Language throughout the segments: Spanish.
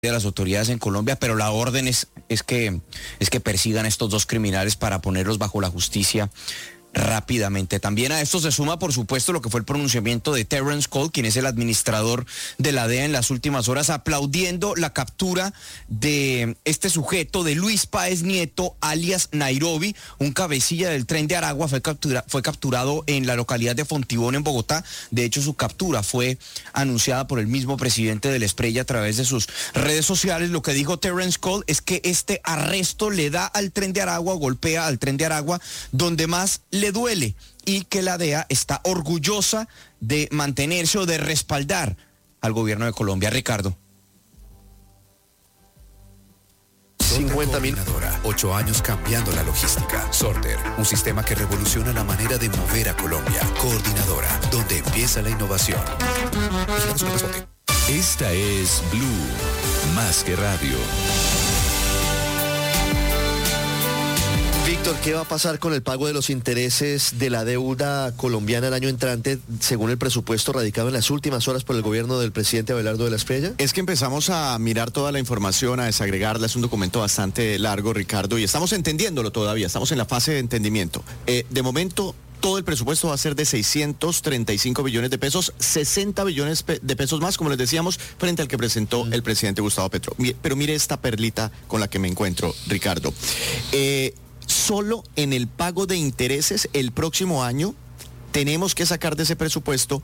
de las autoridades en Colombia, pero la orden es que persigan a estos dos criminales para ponerlos bajo la justicia rápidamente. También a esto se suma, por supuesto, lo que fue el pronunciamiento de Terrence Cole, quien es el administrador de la DEA en las últimas horas, aplaudiendo la captura de este sujeto, de Luis Páez Nieto, alias Nairobi, un cabecilla del Tren de Aragua. Fue capturado en la localidad de Fontibón, en Bogotá. De hecho, su captura fue anunciada por el mismo presidente del Esprella a través de sus redes sociales. Lo que dijo Terrence Cole es que este arresto le da al Tren de Aragua, golpea al Tren de Aragua, donde más le duele, y que la DEA está orgullosa de mantenerse o de respaldar al gobierno de Colombia. Ricardo. 50.000. 8 años cambiando la logística. Sorter, un sistema que revoluciona la manera de mover a Colombia. Coordinadora, donde empieza la innovación. Esta es Blue, más que radio. Víctor, ¿qué va a pasar con el pago de los intereses de la deuda colombiana el año entrante, según el presupuesto radicado en las últimas horas por el gobierno del presidente Abelardo de la Espriella? Es que empezamos a mirar toda la información, a desagregarla. Es un documento bastante largo, Ricardo, y estamos entendiéndolo todavía. Estamos en la fase de entendimiento. De momento, todo el presupuesto va a ser de 635 billones de pesos, 60 billones de pesos más, como les decíamos, frente al que presentó el presidente Gustavo Petro. Pero mire esta perlita con la que me encuentro, Ricardo. Solo en el pago de intereses el próximo año tenemos que sacar de ese presupuesto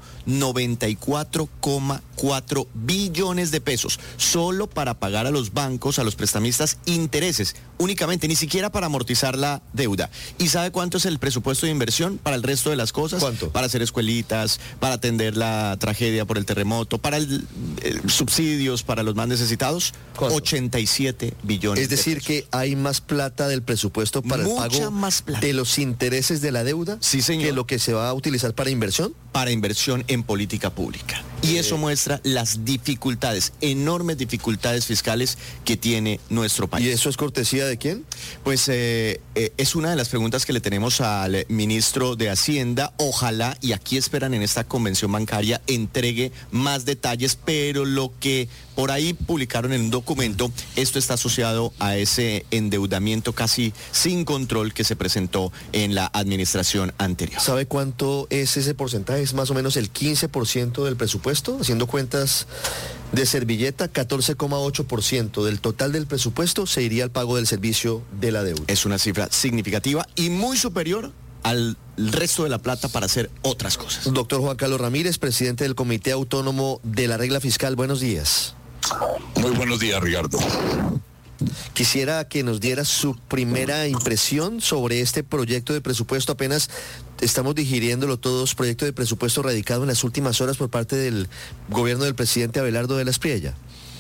94,4 billones de pesos, solo para pagar a los bancos, a los prestamistas, intereses, únicamente, ni siquiera para amortizar la deuda. ¿Y sabe cuánto es el presupuesto de inversión para el resto de las cosas? ¿Cuánto? Para hacer escuelitas, para atender la tragedia por el terremoto, para el subsidios para los más necesitados. ¿Cuánto? 87 billones. Es decir, que hay más plata del presupuesto para el pago más plata de los intereses de la deuda. Sí, señor. Que lo que se va a utilizar para inversión. Para inversión en política pública. Y eso muestra las dificultades, enormes dificultades fiscales que tiene nuestro país. ¿Y eso es cortesía de quién? Pues es una de las preguntas que le tenemos al ministro de Hacienda. Ojalá, y aquí esperan en esta convención bancaria, entregue más detalles, pero lo que por ahí publicaron en un documento, esto está asociado a ese endeudamiento casi sin control que se presentó en la administración anterior. ¿Sabe cuánto es ese porcentaje? Es más o menos el 15% del presupuesto, haciendo cuentas de servilleta, 14,8% del total del presupuesto se iría al pago del servicio de la deuda. Es una cifra significativa y muy superior al resto de la plata para hacer otras cosas. Doctor Juan Carlos Ramírez, presidente del Comité Autónomo de la Regla Fiscal, buenos días. Muy buenos días, Ricardo. Quisiera que nos diera su primera impresión sobre este proyecto de presupuesto. Apenas estamos digiriéndolo todos, proyecto de presupuesto radicado en las últimas horas por parte del gobierno del presidente Abelardo de la Espriella.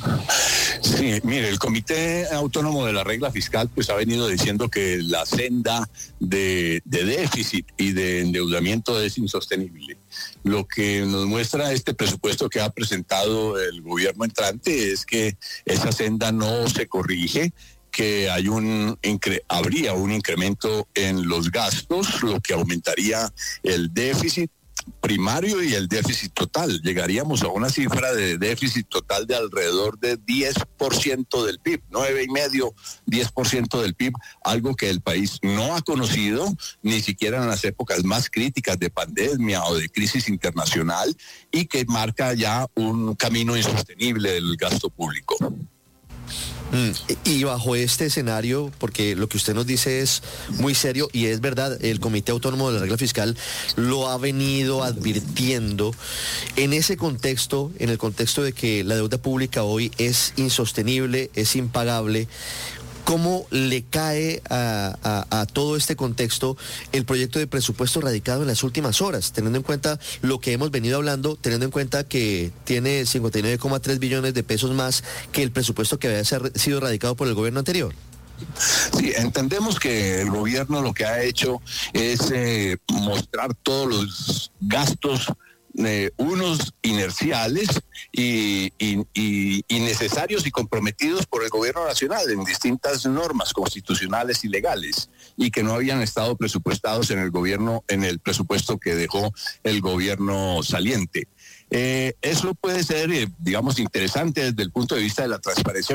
Sí, mire, el Comité Autónomo de la Regla Fiscal pues ha venido diciendo que la senda de déficit y de endeudamiento es insostenible. Lo que nos muestra este presupuesto que ha presentado el gobierno entrante es que esa senda no se corrige, que habría un incremento en los gastos, lo que aumentaría el déficit primario y el déficit total. Llegaríamos a una cifra de déficit total de alrededor de 10% del PIB, 9,5%, 10% del PIB, algo que el país no ha conocido ni siquiera en las épocas más críticas de pandemia o de crisis internacional, y que marca ya un camino insostenible del gasto público. Y bajo este escenario, porque lo que usted nos dice es muy serio y es verdad, el Comité Autónomo de la Regla Fiscal lo ha venido advirtiendo, en ese contexto, en el contexto de que la deuda pública hoy es insostenible, es impagable, ¿cómo le cae a todo este contexto el proyecto de presupuesto radicado en las últimas horas, teniendo en cuenta lo que hemos venido hablando, teniendo en cuenta que tiene 59,3 billones de pesos más que el presupuesto que había sido radicado por el gobierno anterior? Sí, entendemos que el gobierno lo que ha hecho es mostrar todos los gastos, unos inerciales y necesarios y comprometidos por el gobierno nacional en distintas normas constitucionales y legales, y que no habían estado presupuestados en el presupuesto que dejó el gobierno saliente. Eso puede ser, digamos, interesante desde el punto de vista de la transparencia